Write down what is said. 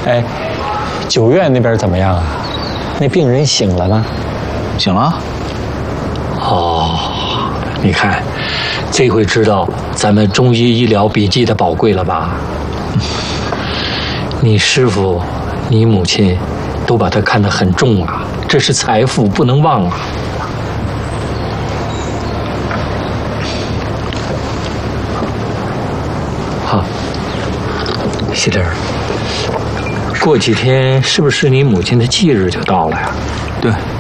哎，九院那边怎么样啊？那病人醒了吗？ 醒了。 哦，你看，这回知道咱们中医医疗笔记的宝贵了吧？你师父、你母亲都把它看得很重啊，这是财富，不能忘啊。好，喜玲儿，过几天是不是你母亲的忌日就到了呀？ 对。